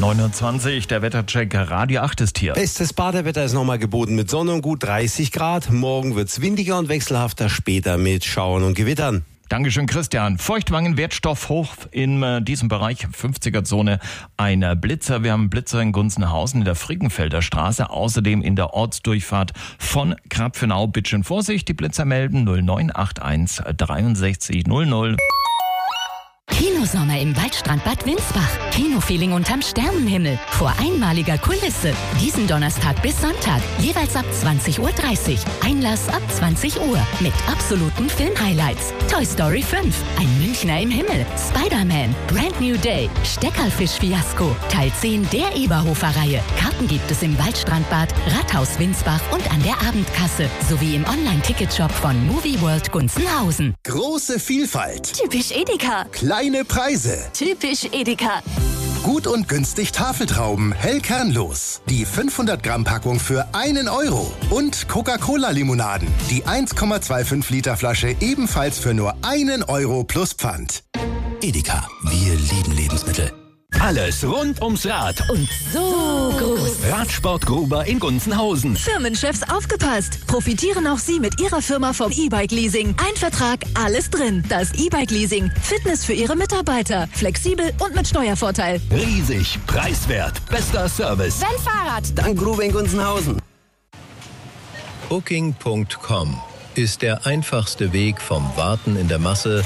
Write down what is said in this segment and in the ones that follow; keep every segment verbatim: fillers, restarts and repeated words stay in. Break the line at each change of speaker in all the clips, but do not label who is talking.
neunundzwanzig, der Wettercheck Radio acht ist hier.
Bestes Badewetter ist nochmal geboten mit Sonne und gut dreißig Grad. Morgen wird's windiger und wechselhafter, später mit Schauern und Gewittern.
Dankeschön, Christian. Feuchtwangen, Wertstoff hoch in äh, diesem Bereich, fünfziger-Zone. Ein äh, Blitzer. Wir haben einen Blitzer in Gunzenhausen in der Frickenfelder Straße. Außerdem in der Ortsdurchfahrt von Krapfenau. Bitte schön Vorsicht, die Blitzer melden null neun acht eins dreiundsechzig null null.
Kinosommer im Waldstrand Bad Windsbach. Kinofeeling unterm Sternenhimmel. Vor einmaliger Kulisse. Diesen Donnerstag bis Sonntag. Jeweils ab zwanzig Uhr dreißig. Einlass ab zwanzig Uhr. Mit absoluten Filmhighlights. Toy Story fünf. Ein Münchner im Himmel. Spider-Man. Brand New Day. Steckerlfisch-Fiasko. Teil zehn der Eberhofer-Reihe. Karten gibt es im Waldstrandbad, Rathaus Windsbach und an der Abendkasse. Sowie im Online-Ticketshop von Movie World Gunzenhausen.
Große Vielfalt.
Typisch Edeka.
Kleine Preise.
Typisch Edeka.
Gut und günstig Tafeltrauben, hell kernlos. Die fünfhundert Gramm Packung für einen Euro. Und Coca-Cola-Limonaden. Die eins Komma fünfundzwanzig Liter Flasche ebenfalls für nur einen Euro plus Pfand.
Edeka, wir lieben Lebensmittel. Alles rund ums Rad.
Und so groß.
Radsport Gruber in Gunzenhausen.
Firmenchefs aufgepasst. Profitieren auch Sie mit Ihrer Firma vom E-Bike-Leasing. Ein Vertrag, alles drin. Das E-Bike-Leasing. Fitness für Ihre Mitarbeiter. Flexibel und mit Steuervorteil.
Riesig, preiswert, bester Service.
Wenn Fahrrad.
Dank Gruber in Gunzenhausen.
Booking Punkt com ist der einfachste Weg vom Warten in der Masse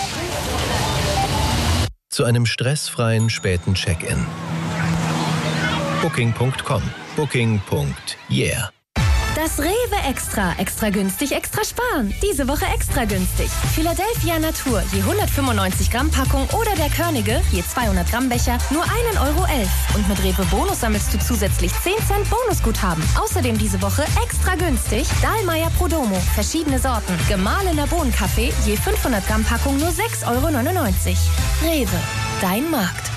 zu einem stressfreien späten Check-in. Booking Punkt com. Booking. Yeah.
Das Rewe Extra. Extra günstig, extra sparen. Diese Woche extra günstig. Philadelphia Natur, je hundertfünfundneunzig Gramm Packung oder der Körnige, je zweihundert Gramm Becher, nur ein Euro elf. Und mit Rewe Bonus sammelst du zusätzlich zehn Cent Bonusguthaben. Außerdem diese Woche extra günstig Dahlmeier Prodomo, verschiedene Sorten. Gemahlener Bohnenkaffee, je fünfhundert Gramm Packung, nur sechs Euro neunundneunzig. Rewe, dein Markt.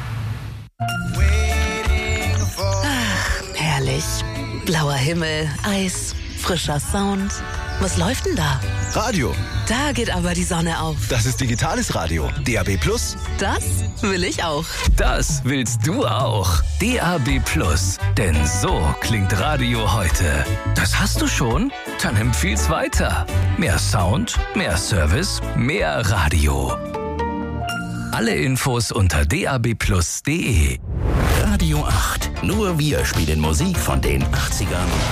Ach, herrlich. Blauer Himmel, Eis, frischer Sound. Was läuft denn da?
Radio.
Da geht aber die Sonne auf.
Das ist digitales Radio. D A B Plus.
Das will ich auch.
Das willst du auch. D A B Plus. Denn so klingt Radio heute. Das hast du schon? Dann empfiehl's weiter. Mehr Sound, mehr Service, mehr Radio. Alle Infos unter d a b plus punkt d e.
Radio acht. Nur wir spielen Musik von den achtzigern.